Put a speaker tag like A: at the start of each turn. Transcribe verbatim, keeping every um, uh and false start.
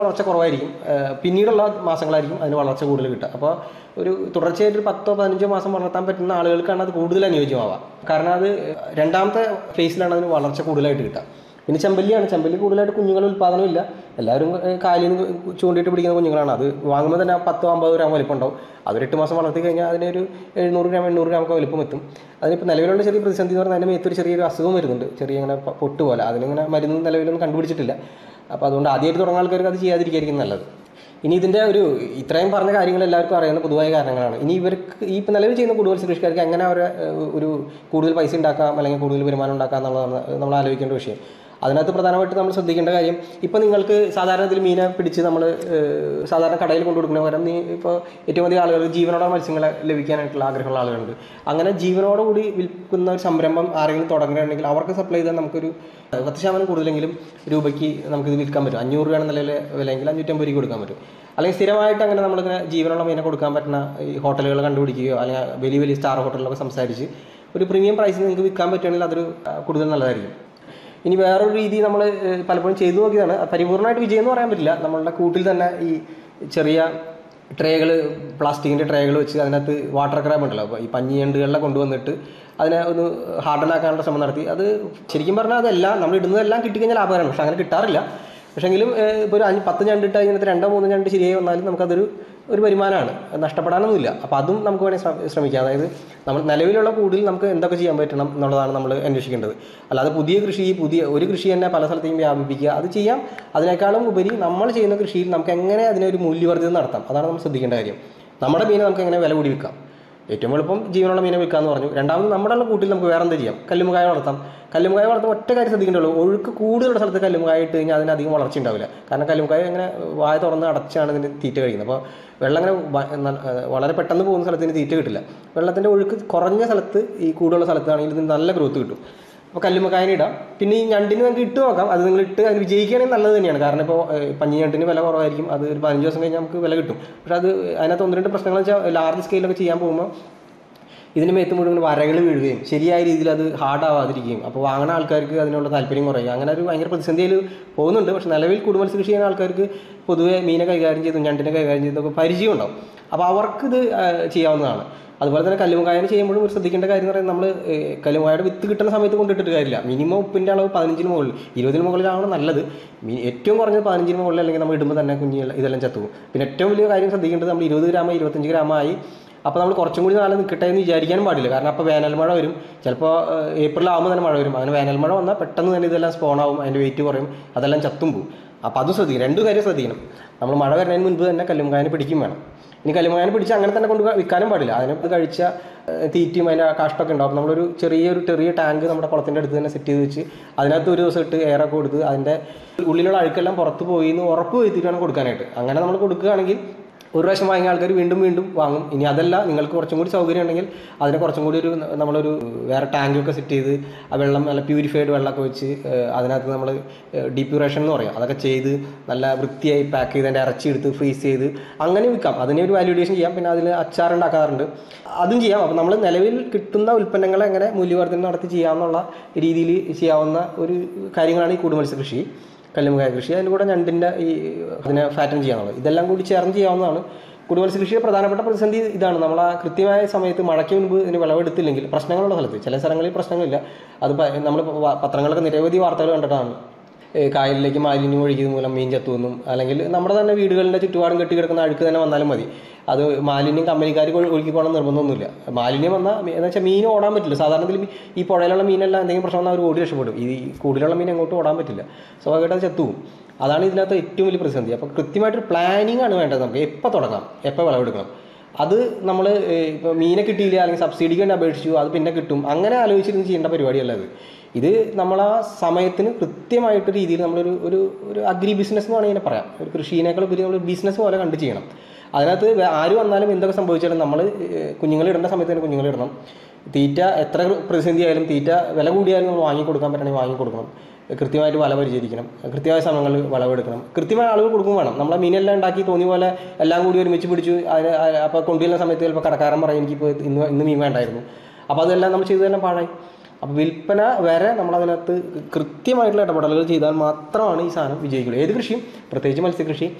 A: വളർച്ച കുറവായിരിക്കും. പിന്നീടുള്ള മാസങ്ങളായിരിക്കും അതിന് വളർച്ച കൂടുതൽ കിട്ടുക. അപ്പോൾ ഒരു തുടർച്ചയായിട്ട് ഒരു പത്തോ പതിനഞ്ചോ മാസം വളർത്താൻ പറ്റുന്ന ആളുകൾക്കാണ് അത് കൂടുതൽ അനുയോജ്യമാവുക. കാരണം അത് രണ്ടാമത്തെ ഫേസിലാണ് അതിന് വളർച്ച കൂടുതലായിട്ട് കിട്ടുക. പിന്നെ ചെമ്പല്ലിയാണ്. ചെമ്പല്ലി കൂടുതലായിട്ട് കുഞ്ഞുങ്ങൾ ഉൽപ്പാദനം ഇല്ല. എല്ലാവരും കാലിൽ നിന്ന് ചൂണ്ടിയിട്ട് പിടിക്കുന്ന കുഞ്ഞുങ്ങളാണ്. അത് വാങ്ങുമ്പോൾ തന്നെ പത്തോ അമ്പതോ ഗ്രാം വലിപ്പം ഉണ്ടാവും. അതൊരു എട്ട് മാസം വളർത്തി കഴിഞ്ഞാൽ അതിനൊരു എഴുന്നൂറ് ഗ്രാം എണ്ണൂറ് ഗ്രാം ഒക്കെ വലിപ്പം എത്തും. അതിനിപ്പോൾ നിലവിലുള്ള ചെറിയ പ്രതിസന്ധി എന്ന് പറഞ്ഞാൽ അതിൻ്റെ മേത്തൊരു ചെറിയൊരു അസുഖം വരുന്നുണ്ട്, ചെറിയ ഇങ്ങനെ പൊട്ട് പോലെ. അതിനിങ്ങനെ മരുന്ന് നിലവിലൊന്നും കണ്ടുപിടിച്ചിട്ടില്ല. അപ്പോൾ അതുകൊണ്ട് ആദ്യമായിട്ട് തുടങ്ങുന്ന ആൾക്കാർക്ക് അത് ചെയ്യാതിരിക്കും നല്ലത്. ഇനി ഇതിൻ്റെ ഒരു ഇത്രയും പറഞ്ഞ കാര്യങ്ങൾ എല്ലാവർക്കും അറിയുന്ന പൊതുവായ കാരണങ്ങളാണ്. ഇനി ഇവർക്ക് ഈ ഇപ്പം നിലവിൽ ചെയ്യുന്ന കുടിവത്സ കൃഷിക്കാർക്ക് എങ്ങനെ അവരെ ഒരു കൂടുതൽ പൈസ ഉണ്ടാക്കാം അല്ലെങ്കിൽ കൂടുതൽ വരുമാനം ഉണ്ടാക്കാം എന്നുള്ളതാണ് നമ്മൾ ആലോചിക്കേണ്ട വിഷയം. അതിനകത്ത് പ്രധാനമായിട്ട് നമ്മൾ ശ്രദ്ധിക്കേണ്ട കാര്യം, ഇപ്പോൾ നിങ്ങൾക്ക് സാധാരണ ഇതിൽ മീനെ പിടിച്ച് നമ്മൾ സാധാരണ കടയിൽ കൊണ്ടു കൊടുക്കുന്ന പകരം നീ ഇപ്പോൾ ഏറ്റവും അധികം ആളുകൾ ജീവനോടെ മത്സ്യങ്ങളെ ലഭിക്കാനായിട്ടുള്ള ആഗ്രഹമുള്ള ആളുകളുണ്ട്. അങ്ങനെ ജീവനോടുകൂടി വിൽക്കുന്ന ഒരു സംരംഭം ആരെങ്കിലും തുടങ്ങുകയാണെങ്കിൽ അവർക്ക് സപ്ലൈ ചെയ്താൽ നമുക്കൊരു പത്ത് ശതമാനം കൂടുതലെങ്കിലും രൂപയ്ക്ക് നമുക്കിത് വിൽക്കാൻ പറ്റും. അഞ്ഞൂറ് രൂപയാണ് നിലവിലെ വിലയെങ്കിൽ അഞ്ഞൂറ്റമ്പത് രൂപ കൊടുക്കാൻ പറ്റും. അല്ലെങ്കിൽ സ്ഥിരമായിട്ട് അങ്ങനെ നമ്മളിങ്ങനെ ജീവനുള്ള മീനെ കൊടുക്കാൻ പറ്റുന്ന ഈ ഹോട്ടലുകൾ കണ്ടുപിടിക്കുകയോ അല്ലെങ്കിൽ വലിയ വലിയ സ്റ്റാർ ഹോട്ടലിലൊക്കെ സംസാരിച്ച് ഒരു പ്രീമിയം പ്രൈസിൽ നിങ്ങൾക്ക് വിൽക്കാൻ പറ്റുകയാണെങ്കിൽ അതൊരു കൂടുതൽ നല്ലതായിരിക്കും. ഇനി വേറൊരു രീതി നമ്മൾ പലപ്പോഴും ചെയ്തു നോക്കിയതാണ്. പരിപൂർണ്ണമായിട്ട് വിജയം എന്ന് പറയാൻ പറ്റില്ല. നമ്മളുടെ കൂട്ടിൽ തന്നെ ഈ ചെറിയ ട്രേകൾ, പ്ലാസ്റ്റിക്കിൻ്റെ ട്രേകൾ വെച്ച് അതിനകത്ത് വാട്ടർ ക്രാബ് ഉണ്ടല്ലോ, അപ്പോൾ ഈ പഞ്ഞിയണ്ടുകളിലെ കൊണ്ടുവന്നിട്ട് അതിനെ ഒന്ന് ഹാർഡനാക്കാനുള്ള ശ്രമം നടത്തി. അത് ശരിക്കും പറഞ്ഞാൽ അതെല്ലാം നമ്മൾ ഇടുന്നതെല്ലാം കിട്ടിക്കഴിഞ്ഞാൽ ലാഭകരമാണ്. പക്ഷെ അങ്ങനെ കിട്ടാറില്ല. പക്ഷെങ്കിലും ഇപ്പോൾ ഒരു അഞ്ച് പത്ത് ഞണ്ടിട്ട് അതിനകത്ത് രണ്ടോ മൂന്നോ ഞണ്ട് ശരിയായി വന്നാലും നമുക്കതൊരു ഒരു വരുമാനമാണ്, നഷ്ടപ്പെടാനൊന്നുമില്ല. അപ്പോൾ അതും നമുക്ക് വേണമെങ്കിൽ ശ്രമിക്കാം. അതായത് നമ്മൾ നിലവിലുള്ള കൂടുതൽ നമുക്ക് എന്തൊക്കെ ചെയ്യാൻ പറ്റണം എന്നുള്ളതാണ് നമ്മൾ അന്വേഷിക്കേണ്ടത്. അല്ലാതെ പുതിയ കൃഷി പുതിയ ഒരു കൃഷി തന്നെ പല സ്ഥലത്തേക്കും വ്യാപിപ്പിക്കുക അത് ചെയ്യാം. അതിനേക്കാളും ഉപരി നമ്മൾ ചെയ്യുന്ന കൃഷിയിൽ നമുക്ക് എങ്ങനെ അതിനൊരു മൂല്യവർദ്ധിതം നടത്താം, അതാണ് നമ്മൾ ശ്രദ്ധിക്കേണ്ട കാര്യം. നമ്മുടെ മീനെ നമുക്ക് എങ്ങനെ വില കൂടി വിൽക്കാം. ഏറ്റവും എളുപ്പം ജീവനുള്ള മീനെ വിൽക്കാമെന്ന് പറഞ്ഞു. രണ്ടാമത് നമ്മുടെ കൂട്ടിൽ നമുക്ക് വേറെ എന്ത് ചെയ്യാം, കല്ലുമുകായ വളർത്താം. കല്ലുമുകായ വളർത്താൻ ഒറ്റ കാര്യം ശ്രദ്ധിക്കേണ്ടുള്ളൂ, ഒഴുക്ക് കൂടുതലുള്ള സ്ഥലത്ത് കല്ലുമുകായ ഇട്ട് കഴിഞ്ഞാൽ അതിന് അധികം വളർച്ച ഉണ്ടാവില്ല. കാരണം കല്ലുമുകായ ഇങ്ങനെ വായ തുറന്ന് അടച്ചാണ് ഇതിന് തീറ്റ കഴിയുന്നത്. അപ്പോൾ വെള്ളം ഇങ്ങനെ വളരെ പെട്ടെന്ന് പോകുന്ന സ്ഥലത്തിന് തീറ്റ കിട്ടില്ല. വെള്ളത്തിൻ്റെ ഒഴുക്ക് കുറഞ്ഞ സ്ഥലത്ത് ഈ കൂടുതലുള്ള സ്ഥലത്താണെങ്കിൽ ഇതിന് നല്ല ഗ്രോത്ത് കിട്ടും. അപ്പോൾ കല്ലുമുക്കായനെ ഇടാം. പിന്നെ ഈ ഞണ്ടിന് നമുക്ക് ഇട്ട് നോക്കാം. അത് നിങ്ങൾ ഇട്ട് അതിന് വിജയിക്കുകയാണെങ്കിൽ നല്ലത് തന്നെയാണ്. കാരണം ഇപ്പോൾ പഞ്ഞി ഞണ്ടിന് വില കുറവായിരിക്കും. അത് ഒരു പതിനഞ്ച് ദിവസം കഴിഞ്ഞാൽ നമുക്ക് വില കിട്ടും. പക്ഷേ അത് അതിനകത്ത് ഒന്ന് രണ്ട് പ്രശ്നങ്ങൾ വെച്ചാൽ ലാർജ് സ്കെയിലൊക്കെ ചെയ്യാൻ പോകുമ്പോൾ ഇതിന് മേത്ത് മുഴുവൻ വരകൾ വീഴുകയും ശരിയായ രീതിയിൽ അത് ഹാർഡ് ആവാതിരിക്കുകയും അപ്പോൾ വാങ്ങുന്ന ആൾക്കാർക്ക് അതിനുള്ള താല്പര്യം കുറയുക, അങ്ങനെ ഒരു ഭയങ്കര പ്രതിസന്ധിയിൽ പോകുന്നുണ്ട്. പക്ഷേ നിലവിൽ കുടുംബമത്സ്യ കൃഷി ചെയ്യുന്ന ആൾക്കാർക്ക് പൊതുവെ മീനെ കൈകാര്യം ചെയ്തും ഞണ്ടിനെ കൈകാര്യം ചെയ്തൊക്കെ പരിചയം ഉണ്ടാവും. അപ്പോൾ അവർക്കിത് ചെയ്യാവുന്നതാണ്. അതുപോലെ തന്നെ കല്ലുമുകായനെ ചെയ്യുമ്പോഴും ഒരു ശ്രദ്ധിക്കേണ്ട കാര്യം എന്ന് പറയുന്നത്, നമ്മൾ കല്ലുമുകായുടെ വിത്ത് കിട്ടുന്ന സമയത്ത് കൊണ്ടിട്ടിട്ട് കാര്യമില്ല. മിനിമം ഉപ്പിൻ്റെ അളവ് പതിനഞ്ചിന് മുകളിൽ ഇരുപതിന് മുകളിലാണ് നല്ലത്. ഏറ്റവും കുറഞ്ഞത് പതിനഞ്ചിന് മുകളിൽ അല്ലെങ്കിൽ നമ്മൾ ഇടുമ്പോൾ തന്നെ കുഞ്ഞുങ്ങൾ ഇതെല്ലാം ചത്തുപോകും. പിന്നെ ഏറ്റവും വലിയ കാര്യം ശ്രദ്ധിക്കേണ്ടത്, നമ്മൾ ഇരുപത് ഗ്രാമോ ഇരുപത്തഞ്ച് ഗ്രാമായി അപ്പോൾ നമ്മൾ കുറച്ചും കൂടി നാളെ നിൽക്കട്ടെ എന്ന് വിചാരിക്കാനും പാടില്ല. കാരണം അപ്പോൾ വേനൽ മഴ വരും. ചിലപ്പോൾ ഏപ്രിലാകുമ്പോൾ തന്നെ മഴ വരും. അങ്ങനെ വേനൽ മഴ വന്നാൽ പെട്ടെന്ന് തന്നെ ഇതെല്ലാം സ്പോണാവും, അതിൻ്റെ വെയിറ്റ് കുറയും, അതെല്ലാം ചത്തും പോകും. അപ്പോൾ അതും ശ്രദ്ധിക്കണം. രണ്ടു കാര്യം ശ്രദ്ധിക്കണം. നമ്മൾ മഴ വരുന്നതിന് മുൻപ് തന്നെ കല്ലുമുകായനെ പിടിക്കും വേണം. ഇനി കല്ലുമുകായനെ പിടിച്ച് അങ്ങനെ തന്നെ കൊണ്ട് വിൽക്കാനും പാടില്ല. അതിനകത്ത് കഴിച്ച തീറ്റയും അതിൻ്റെ കാഷ്ടമൊക്കെ ഉണ്ടാവും. നമ്മളൊരു ചെറിയൊരു ചെറിയ ടാങ്ക് നമ്മുടെ കുളത്തിൻ്റെ അടുത്ത് തന്നെ സെറ്റ് ചെയ്ത് വെച്ച് അതിനകത്ത് ഒരു ദിവസം ഇട്ട് എയറൊക്കെ കൊടുത്ത് അതിൻ്റെ ഉള്ളിലുള്ള അഴുക്കെല്ലാം പുറത്ത് പോയി എന്ന് ഉറപ്പ് വരുത്തിയിട്ട് വേണം കൊടുക്കാനായിട്ട്. അങ്ങനെ നമ്മൾ കൊടുക്കുകയാണെങ്കിൽ ഒരു പ്രാവശ്യം വാങ്ങിയ ആൾക്കാർ വീണ്ടും വീണ്ടും വാങ്ങും. ഇനി അതല്ല, നിങ്ങൾക്ക് കുറച്ചും കൂടി സൗകര്യം ഉണ്ടെങ്കിൽ അതിനെ കുറച്ചും കൂടി ഒരു നമ്മളൊരു വേറെ ടാങ്കൊക്കെ സെറ്റ് ചെയ്ത് ആ വെള്ളം നല്ല പ്യൂരിഫൈഡ് വെള്ളമൊക്കെ വെച്ച് അതിനകത്ത് നമ്മൾ ഡീപ്യൂറേഷൻ എന്ന് പറയും, അതൊക്കെ ചെയ്ത് നല്ല വൃത്തിയായി പാക്ക് ചെയ്ത് അതിൻ്റെ ഇറച്ചി എടുത്ത് ഫ്രീസ് ചെയ്ത് അങ്ങനെ വിൽക്കാം. അതിനെ ഒരു വാല്യൂഡേഷൻ ചെയ്യാം. പിന്നെ അതിൽ അച്ചാറുണ്ടാക്കാറുണ്ട്, അതും ചെയ്യാം. അപ്പോൾ നമ്മൾ നിലവിൽ കിട്ടുന്ന ഉൽപ്പന്നങ്ങളെ എങ്ങനെ മൂല്യവർദ്ധന നടത്തി ചെയ്യാമെന്നുള്ള രീതിയിൽ ചെയ്യാവുന്ന ഒരു കാര്യങ്ങളാണ് ഈ കൂടുമത്സ്യ കൃഷി, കല്ലുമുകായ കൃഷി. അതിൻ്റെ കൂടെ ഞണ്ടിൻ്റെ ഈ അതിനെ ഫാറ്റൻ ചെയ്യാന്നുള്ളത്, ഇതെല്ലാം കൂടി ചേർന്ന് ചെയ്യാവുന്നതാണ്. കുടിമത്സ്യ കൃഷിയുടെ പ്രധാനപ്പെട്ട പ്രതിസന്ധി ഇതാണ്, നമ്മൾ ആ കൃത്യമായ സമയത്ത് മഴയ്ക്ക് മുൻപ് ഇതിന് വിളവെടുത്തില്ലെങ്കിൽ പ്രശ്നങ്ങളുള്ള സ്ഥലത്ത്, ചില സ്ഥലങ്ങളിൽ പ്രശ്നങ്ങളില്ല. അത് നമ്മൾ പത്രങ്ങളൊക്കെ നിരവധി വാർത്തകൾ കണ്ടിട്ടാണ് കായലിലേക്ക് മാലിന്യം ഒഴുകിയത് മൂലം മീൻ ചത്തുവെന്നും, അല്ലെങ്കിൽ നമ്മുടെ തന്നെ വീടുകളിൻ്റെ ചുറ്റുപാടും കെട്ടിക്കിടക്കുന്ന അഴുക്ക് തന്നെ വന്നാലും മതി, അത് മാലിന്യം കമ്പനിക്കാർക്ക് ഒഴുകി പോകണം നിർബന്ധമൊന്നുമില്ല. മാലിന്യം വന്നാൽ എന്ന് വെച്ചാൽ മീൻ ഓടാൻ പറ്റില്ല. സാധാരണത്തിൽ ഈ പുഴയിലുള്ള മീനെല്ലാം എന്തെങ്കിലും പ്രശ്നം വന്നാൽ അവർ ഓടി രക്ഷപ്പെടും. ഈ കൂടുതലുള്ള മീൻ എങ്ങോട്ടും ഓടാൻ പറ്റില്ല, സ്വാഭാവികമായിട്ട് അത് ചത്തുപോകും. അതാണ് ഇതിനകത്ത് ഏറ്റവും വലിയ പ്രതിസന്ധി. അപ്പോൾ കൃത്യമായിട്ടൊരു പ്ലാനിങ് ആണ് വേണ്ടത്. നമുക്ക് എപ്പോൾ തുടങ്ങാം, എപ്പോൾ വിളവെടുക്കണം, അത് നമ്മൾ ഇപ്പോൾ മീനെ കിട്ടിയില്ല അല്ലെങ്കിൽ സബ്സിഡിക്ക് വേണ്ടി അപേക്ഷിച്ചു അത് പിന്നെ കിട്ടും അങ്ങനെ ആലോചിച്ചിരുന്ന് ചെയ്യേണ്ട പരിപാടിയല്ല ഇത്. ഇത് നമ്മൾ ആ സമയത്തിന് കൃത്യമായിട്ട് രീതിയിൽ നമ്മളൊരു ഒരു ഒരു അഗ്രി ബിസിനസ് എന്ന് വേണമെങ്കിൽ പറയാം. ഒരു കൃഷിയേക്കാൾ ഉപരി നമ്മൾ ബിസിനസ് പോലെ കണ്ട് ചെയ്യണം. അതിനകത്ത് ആര് വന്നാലും എന്തൊക്കെ സംഭവിച്ചാലും നമ്മൾ കുഞ്ഞുങ്ങളിടേണ്ട സമയത്ത് തന്നെ കുഞ്ഞുങ്ങളിടണം. തീറ്റ എത്ര പ്രതിസന്ധി ആയാലും തീറ്റ വില കൂടിയാലും നമ്മൾ വാങ്ങിക്കൊടുക്കാൻ പറ്റണമെങ്കിൽ വാങ്ങിക്കൊടുക്കണം. കൃത്യമായിട്ട് വല പരിചരിക്കണം, കൃത്യമായ സമയങ്ങളിൽ വിളവെടുക്കണം, കൃത്യമായ ആളുകൾ കൊടുക്കും വേണം. നമ്മളെ മീനെല്ലാം ഉണ്ടാക്കി തോന്നിയ പോലെ എല്ലാം കൂടി ഒരുമിച്ച് പിടിച്ചു അതിന് അപ്പോൾ കൊണ്ടുവരുന്ന സമയത്ത് ചിലപ്പോൾ കടക്കാരൻ പറയും എനിക്കിപ്പോൾ ഇന്ന് ഇന്ന് മീൻ വേണ്ടായിരുന്നു, അപ്പോൾ അതെല്ലാം നമ്മൾ ചെയ്തതെല്ലാം പാഴായി. അപ്പോൾ വിൽപ്പന വരെ നമ്മളതിനകത്ത് കൃത്യമായിട്ടുള്ള ഇടപെടലുകൾ ചെയ്താൽ മാത്രമാണ് ഈ സാധനം വിജയിക്കുള്ളൂ. ഏത് കൃഷിയും, പ്രത്യേകിച്ച് മത്സ്യകൃഷി